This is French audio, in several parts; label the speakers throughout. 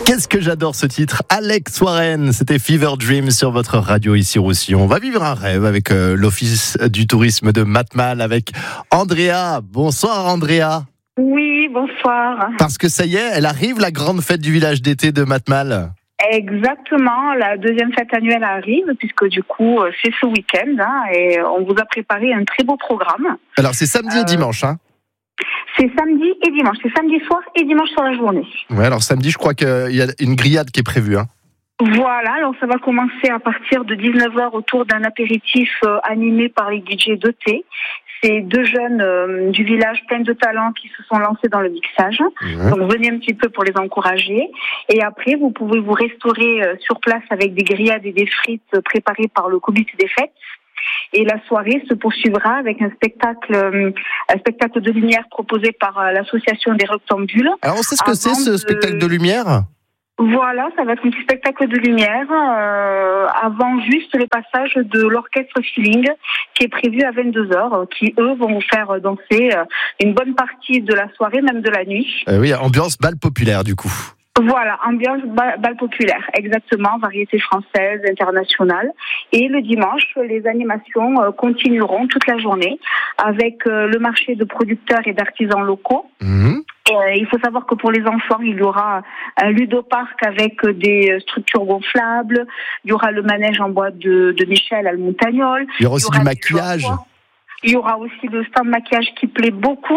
Speaker 1: Qu'est-ce que j'adore ce titre, Alex Warren, c'était Fever Dream sur votre radio ici Roussillon. On va vivre un rêve avec l'Office du tourisme de Matmal avec Andrea. Bonsoir Andrea.
Speaker 2: Oui, bonsoir.
Speaker 1: Parce que ça y est, elle arrive la grande fête du village d'été de Matmal.
Speaker 2: Exactement, la deuxième fête annuelle arrive puisque du coup c'est ce week-end et on vous a préparé un très beau programme.
Speaker 1: Alors c'est samedi et dimanche
Speaker 2: C'est samedi et dimanche, c'est samedi soir et dimanche sur la journée.
Speaker 1: Ouais, alors samedi je crois qu'il y a une grillade qui est prévue.
Speaker 2: Voilà, alors ça va commencer à partir de 19h autour d'un apéritif animé par les DJ de thé. C'est deux jeunes du village pleins de talent qui se sont lancés dans le mixage. Donc venez un petit peu pour les encourager. Et après, vous pouvez vous restaurer sur place avec des grillades et des frites préparées par le comité des fêtes. Et la soirée se poursuivra avec un spectacle de lumière proposé par l'association des Rectangules.
Speaker 1: Alors on sait ce que c'est ce spectacle de lumière ?
Speaker 2: Voilà, ça va être un petit spectacle de lumière avant juste le passage de l'orchestre Feeling qui est prévu à 22h, qui eux vont vous faire danser une bonne partie de la soirée, même de la nuit.
Speaker 1: Oui, ambiance bal populaire du coup.
Speaker 2: Voilà, ambiance bal populaire, exactement, variété française, internationale. Et le dimanche, les animations continueront toute la journée avec le marché de producteurs et d'artisans locaux. Il faut savoir que pour les enfants, il y aura un ludoparc avec des structures gonflables. Il y aura le manège en bois de Michel à le Montagnol.
Speaker 1: Il y aura aussi du maquillage.
Speaker 2: Il y aura aussi le stand maquillage qui plaît beaucoup.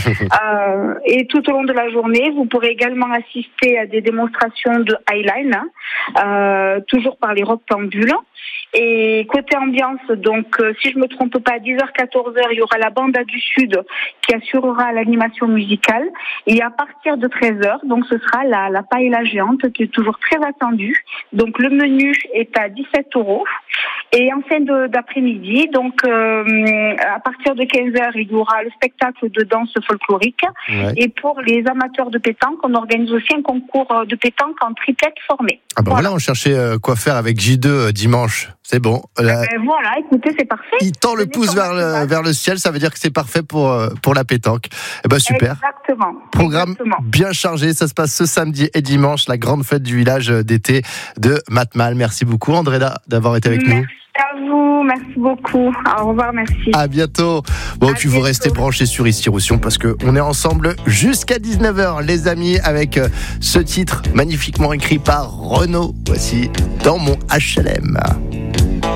Speaker 2: Et tout au long de la journée, vous pourrez également assister à des démonstrations de highline, toujours par les Rectangules. Et côté ambiance, donc, si je me trompe pas, à 10h-14h, il y aura la banda du Sud qui assurera l'animation musicale. Et à partir de 13h, donc, ce sera la paella géante qui est toujours très attendue. Donc, le menu est à 17€. Et en fin d'après-midi, donc, à partir de 15h, il y aura le spectacle de danse folklorique. Ouais. Et pour les amateurs de pétanque, on organise aussi un concours de pétanque en triplette formée.
Speaker 1: Ah ben voilà, on cherchait quoi faire avec J2 dimanche. C'est bon.
Speaker 2: Voilà, écoutez, c'est parfait.
Speaker 1: Il tend le pouce vers le ciel, ça veut dire que c'est parfait pour la pétanque. Eh ben super.
Speaker 2: Exactement.
Speaker 1: Programme bien chargé, ça se passe ce samedi et dimanche, la grande fête du village d'été de Matmal. Merci beaucoup Andrea d'avoir été avec nous.
Speaker 2: Merci à vous, merci beaucoup. Au revoir, merci.
Speaker 1: À bientôt. Bon, puis vous restez branchés sur Ici Roussillon parce qu'on est ensemble jusqu'à 19h, les amis, avec ce titre magnifiquement écrit par Renaud. Voici Dans mon HLM.